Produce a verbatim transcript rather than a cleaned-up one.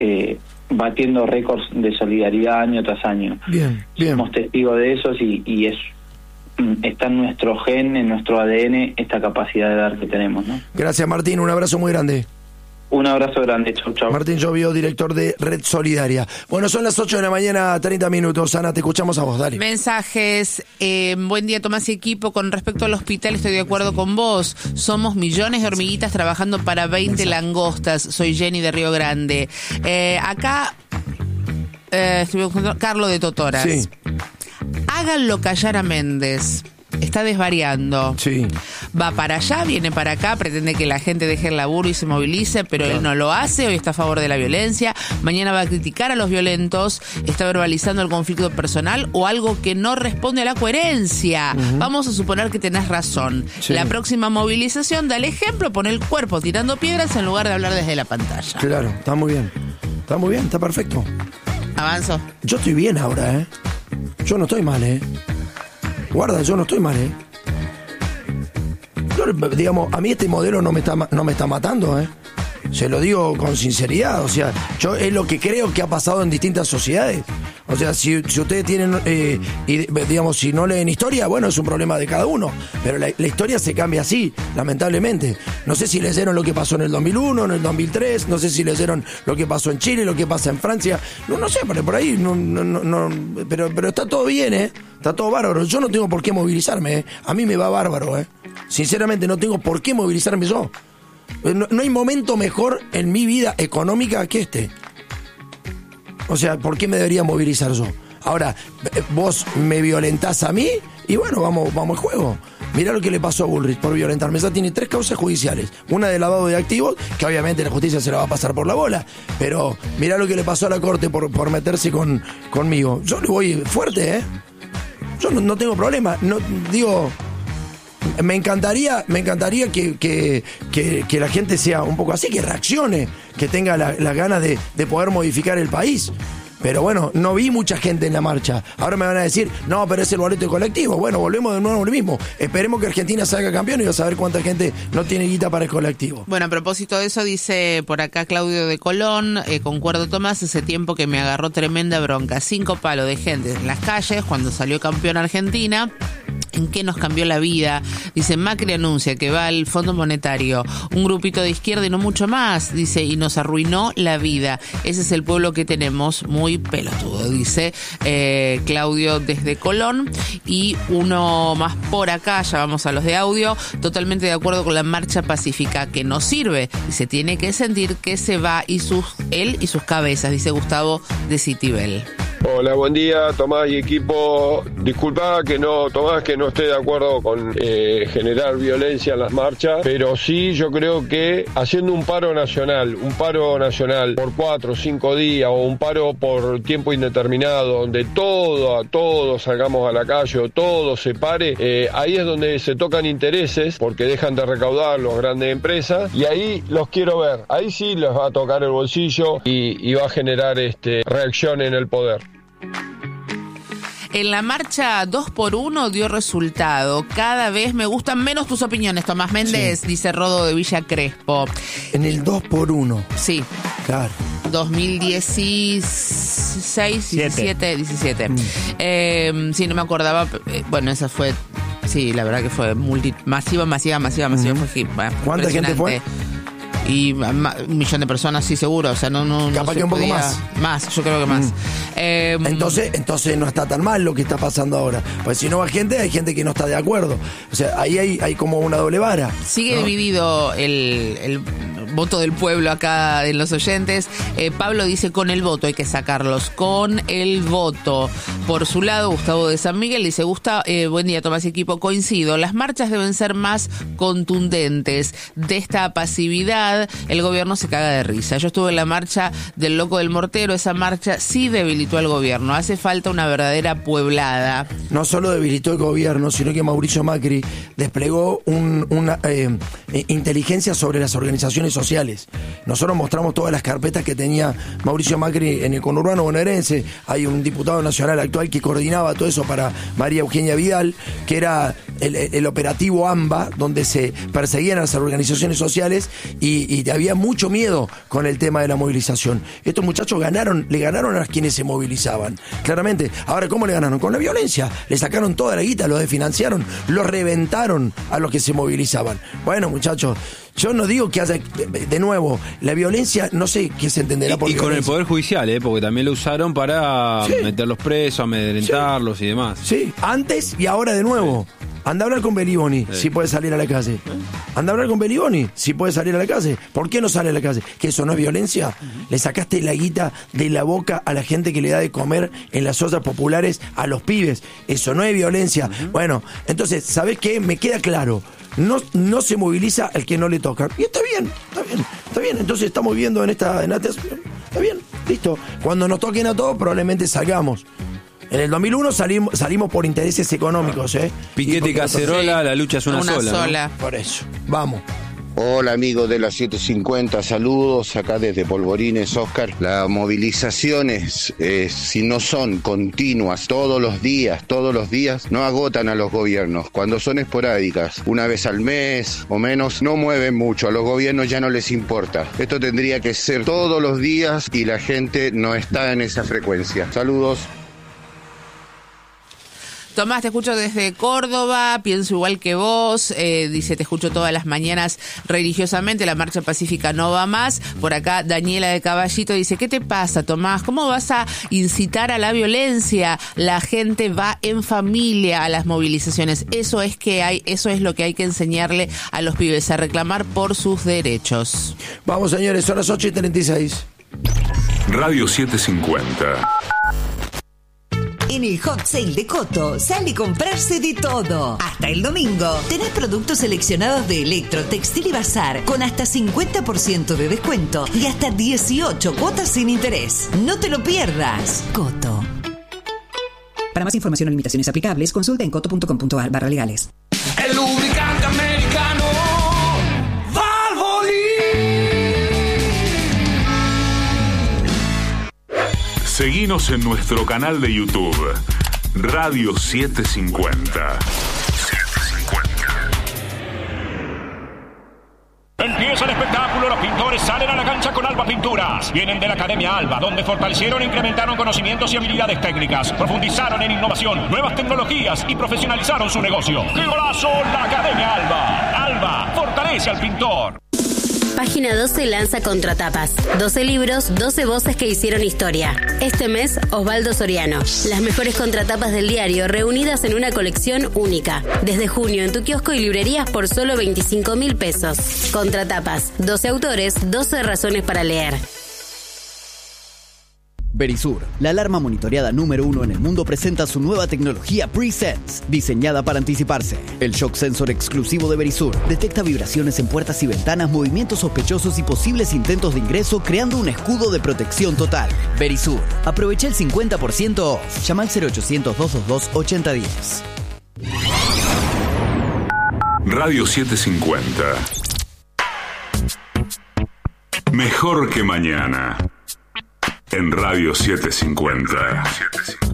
eh, batiendo récords de solidaridad año tras año. Bien, bien. Somos testigos de esos y, y es está en nuestro gen, en nuestro A D N, esta capacidad de dar que tenemos, ¿no? Gracias, Martín, un abrazo muy grande. Un abrazo grande, chau, chau. Martín Llobio, director de Red Solidaria. Bueno, son las ocho de la mañana, treinta minutos. Ana, te escuchamos a vos, dale. Mensajes. Eh, buen día, Tomás y equipo. Con respecto al hospital, estoy de acuerdo con vos. Somos millones de hormiguitas trabajando para veinte langostas. Soy Jenny de Río Grande. Eh, acá, eh, estoy buscando Carlos de Totoras. Sí. Háganlo callar a Méndez. Está desvariando. Sí. Va para allá, viene para acá, pretende que la gente deje el laburo y se movilice, pero claro, él no lo hace, hoy está a favor de la violencia, mañana va a criticar a los violentos, está verbalizando el conflicto personal o algo que no responde a la coherencia. Uh-huh. Vamos a suponer que tenés razón. Sí. La próxima movilización, da el ejemplo, pone el cuerpo tirando piedras en lugar de hablar desde la pantalla. Claro, está muy bien. Está muy bien, está perfecto. Avanzo. Yo estoy bien ahora, ¿eh? Yo no estoy mal, ¿eh? Guarda, yo no estoy mal, ¿eh? Yo, digamos, a mí este modelo no me está no me está matando, ¿eh? Se lo digo con sinceridad, o sea, yo es lo que creo que ha pasado en distintas sociedades. O sea, si, si ustedes tienen, eh, y, digamos, si no leen historia, bueno, es un problema de cada uno. Pero la, la historia se cambia así, lamentablemente. No sé si leyeron lo que pasó en el dos mil uno, en el dos mil tres, no sé si leyeron lo que pasó en Chile, lo que pasa en Francia. No, no sé, pero por ahí, no, no, no, no, pero, pero está todo bien, ¿eh? Está todo bárbaro. Yo no tengo por qué movilizarme, ¿eh? A mí me va bárbaro, ¿eh? Sinceramente, no tengo por qué movilizarme yo. No, no hay momento mejor en mi vida económica que este. O sea, ¿por qué me debería movilizar yo? Ahora, vos me violentás a mí y bueno, vamos, vamos al juego. Mirá lo que le pasó a Bullrich por violentarme. Ya tiene tres causas judiciales. Una de lavado de activos, que obviamente la justicia se la va a pasar por la bola. Pero mirá lo que le pasó a la corte por, por meterse con, conmigo. Yo le voy fuerte, ¿eh? Yo no, no tengo problema. No, digo... Me encantaría, me encantaría que, que, que, que la gente sea un poco así, que reaccione, que tenga las la ganas de, de poder modificar el país. Pero bueno, no vi mucha gente en la marcha. Ahora me van a decir, no, pero es el boleto colectivo. Bueno, volvemos de nuevo a lo mismo. Esperemos que Argentina salga campeón y vas a ver cuánta gente no tiene guita para el colectivo. Bueno, a propósito de eso, dice por acá Claudio de Colón, eh, concuerdo Tomás, ese tiempo que me agarró tremenda bronca. Cinco palos de gente en las calles cuando salió campeón Argentina. ¿En qué nos cambió la vida? Dice, Macri anuncia que va al Fondo Monetario, un grupito de izquierda y no mucho más, dice, y nos arruinó la vida. Ese es el pueblo que tenemos, muy pelotudo, dice eh, Claudio desde Colón. Y uno más por acá, ya vamos a los de audio, totalmente de acuerdo con la marcha pacífica, que no sirve, dice, tiene que sentir que se va y sus él y sus cabezas, dice Gustavo de Citibel. Hola, buen día, Tomás y equipo. Disculpa que no, Tomás, que no esté de acuerdo con eh, generar violencia en las marchas, pero sí yo creo que haciendo un paro nacional, un paro nacional por cuatro o cinco días o un paro por tiempo indeterminado, donde todo, todos salgamos a la calle o todo se pare, eh, ahí es donde se tocan intereses porque dejan de recaudar las grandes empresas y ahí los quiero ver. Ahí sí les va a tocar el bolsillo y, y va a generar este, reacción en el poder. En la marcha dos por uno dio resultado. Cada vez me gustan menos tus opiniones, Tomás Méndez, sí, dice Rodo de Villa Crespo. En el dos por uno. Sí. Claro. dos mil dieciséis, diecisiete, diecisiete. Mm. Eh, sí, no me acordaba. Bueno, esa fue... Sí, la verdad que fue multi, masiva, masiva, masiva, masiva. Mm. Fue, bueno, ¿cuánta gente fue? Y un millón de personas, sí, seguro. O sea, no, no, capaz no que un poco podía... más. Más, yo creo que más. Mm. Eh, entonces, entonces no está tan mal lo que está pasando ahora. Pues si no va gente, hay gente que no está de acuerdo. O sea, ahí hay, hay como una doble vara. Sigue ¿no? dividido el, el voto del pueblo acá en los oyentes. Eh, Pablo dice, con el voto hay que sacarlos. Con el voto. Por su lado, Gustavo de San Miguel dice, Gustavo, eh, buen día, Tomás y equipo, coincido. Las marchas deben ser más contundentes. De esta pasividad, el gobierno se caga de risa. Yo estuve en la marcha del Loco del Mortero. Esa marcha sí debilitó al gobierno. Hace falta una verdadera pueblada. No solo debilitó el gobierno, sino que Mauricio Macri desplegó un, una eh, inteligencia sobre las organizaciones sociales sociales. Nosotros mostramos todas las carpetas que tenía Mauricio Macri en el conurbano bonaerense. Hay un diputado nacional actual que coordinaba todo eso para María Eugenia Vidal, que era el, el operativo AMBA, donde se perseguían a las organizaciones sociales y, y había mucho miedo con el tema de la movilización. Estos muchachos ganaron, le ganaron a quienes se movilizaban, claramente. Ahora, ¿cómo le ganaron? Con la violencia. Le sacaron toda la guita, los desfinanciaron, los reventaron a los que se movilizaban. Bueno, muchachos, yo no digo que haya, de nuevo, la violencia, no sé qué se entenderá por Y, y con violencia. el Poder Judicial, ¿eh? Porque también lo usaron para Sí. meterlos presos, amedrentarlos Sí. y demás. Sí, antes y ahora de nuevo. Anda a hablar con Beliboni, Sí. si puede salir a la calle. Anda a hablar con Beliboni, si puede salir a la calle. ¿Por qué no sale a la calle? ¿Que eso no es violencia? Le sacaste la guita de la boca a la gente que le da de comer en las ollas populares a los pibes. Eso no es violencia. Uh-huh. Bueno, entonces, ¿sabés qué? Me queda claro. No, no se moviliza al que no le toca. Y está bien, está bien, está bien. Entonces estamos viendo en esta, en esta... Está bien, listo. Cuando nos toquen a todos, probablemente salgamos. En el dos mil uno salimos, salimos por intereses económicos, ¿eh? Piquete y Cacerola, Sí. la lucha es una, Una sola. sola. ¿no? Por eso, vamos. Hola amigos de las siete cincuenta, saludos acá desde Polvorines, Oscar. Las movilizaciones, eh, si no son continuas todos los días, todos los días, no agotan a los gobiernos. Cuando son esporádicas, una vez al mes o menos, no mueven mucho, a los gobiernos ya no les importa. Esto tendría que ser todos los días y la gente no está en esa frecuencia. Saludos. Tomás, te escucho desde Córdoba, pienso igual que vos, eh, dice, te escucho todas las mañanas religiosamente, la marcha pacífica no va más. Por acá, Daniela de Caballito dice, ¿qué te pasa, Tomás? ¿Cómo vas a incitar a la violencia? La gente va en familia a las movilizaciones. Eso es que hay, eso es lo que hay que enseñarle a los pibes, a reclamar por sus derechos. Vamos, señores, son las ocho y treinta y seis. Radio setecientos cincuenta. En el Hot Sale de Coto sale a comprarse de todo. Hasta el domingo tenés productos seleccionados de Electro, Textil y Bazar con hasta cincuenta por ciento de descuento y hasta dieciocho cuotas sin interés. No te lo pierdas. Coto. Para más información o limitaciones aplicables, consulta en coto punto com punto a r barra legales. El lubricante americano Valvoline. Seguinos en nuestro canal de YouTube, Radio setecientos cincuenta. Empieza el espectáculo, los pintores salen a la cancha con Alba Pinturas. Vienen de la Academia Alba, donde fortalecieron e incrementaron conocimientos y habilidades técnicas, profundizaron en innovación, nuevas tecnologías y profesionalizaron su negocio. ¡Qué golazo! La Academia Alba. Alba, fortalece al pintor. Página doce lanza Contratapas. doce libros, doce voces que hicieron historia. Este mes, Osvaldo Soriano. Las mejores contratapas del diario reunidas en una colección única. Desde junio en tu kiosco y librerías por solo veinticinco mil pesos. Contratapas. doce autores, doce razones para leer. Verisur, la alarma monitoreada número uno en el mundo, presenta su nueva tecnología Pre-Sense, diseñada para anticiparse. El shock sensor exclusivo de Verisur detecta vibraciones en puertas y ventanas, movimientos sospechosos y posibles intentos de ingreso, creando un escudo de protección total. Verisur, aprovecha el cincuenta por ciento off. Llama al cero ochocientos, doscientos veintidós, ochenta diez. Radio setecientos cincuenta. Mejor que mañana. En Radio setecientos cincuenta.